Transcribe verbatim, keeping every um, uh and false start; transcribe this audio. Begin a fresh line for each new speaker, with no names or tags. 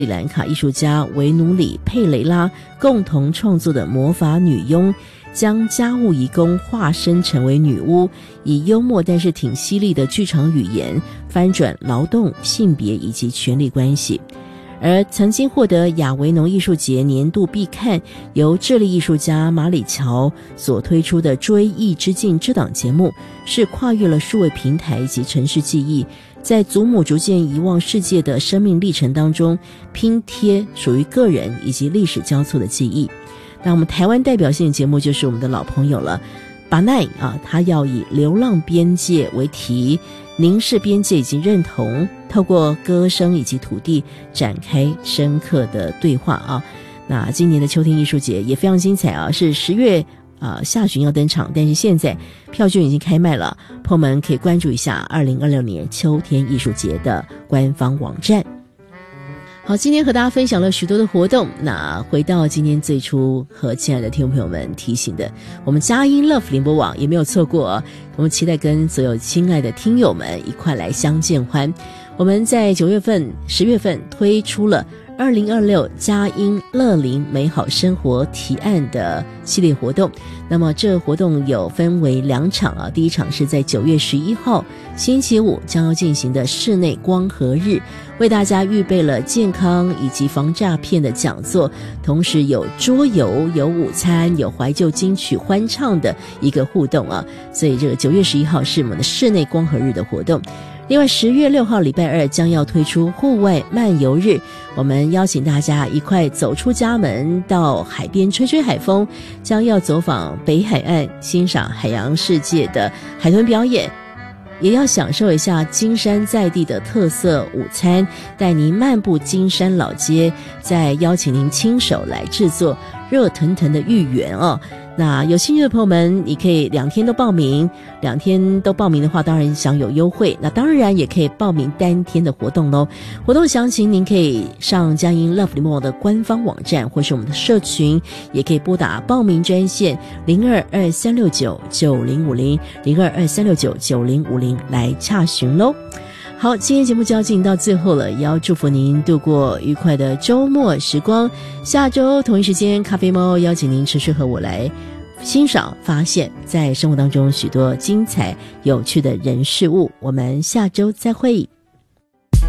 里兰卡艺术家维努里佩雷拉共同创作的魔法女佣，将家务移工化身成为女巫，以幽默但是挺犀利的剧场语言翻转劳动、性别以及权力关系。而曾经获得亚维农艺术节年度必看，由智利艺术家马里乔所推出的《追忆之境》这档节目，是跨越了数位平台及城市记忆，在祖母逐渐遗忘世界的生命历程当中，拼贴属于个人以及历史交错的记忆。那我们台湾代表性的节目就是我们的老朋友了，巴奈啊，他要以流浪边界为题，凝视边界以及认同，透过歌声以及土地展开深刻的对话啊。那今年的秋天艺术节也非常精彩啊，是十月啊下旬要登场，但是现在票券已经开卖了，朋友们可以关注一下二零二六年秋天艺术节的官方网站。好，今天和大家分享了许多的活动，那回到今天最初和亲爱的听众朋友们提醒的，我们佳音 Love 联播网也没有错过，我们期待跟所有亲爱的听友们一块来相见欢。我们在九月份、十月份推出了二零二六佳音乐龄美好生活提案的系列活动，那么这活动有分为两场啊，第一场是在九月十一号星期五将要进行的室内光合日，为大家预备了健康以及防诈骗的讲座，同时有桌游、有午餐、有怀旧金曲欢唱的一个互动啊，所以这个九月十一号是我们的室内光合日的活动。另外十月六号礼拜二将要推出户外漫游日，我们邀请大家一块走出家门到海边吹吹海风，将要走访北海岸，欣赏海洋世界的海豚表演，也要享受一下金山在地的特色午餐，带您漫步金山老街，再邀请您亲手来制作热腾腾的芋圆哦。那有兴趣的朋友们，你可以两天都报名，两天都报名的话当然享有优惠，那当然也可以报名单天的活动咯。活动详情您可以上佳音 Love 联播网的官方网站，或是我们的社群，也可以拨打报名专线零二二三六九九零五零 零二二三六九九零五零来洽询咯。好，今天节目就要进行到最后了，也要祝福您度过愉快的周末时光。下周同一时间，咖啡猫邀请您持续和我来欣赏发现在生活当中许多精彩有趣的人事物。我们下周再会。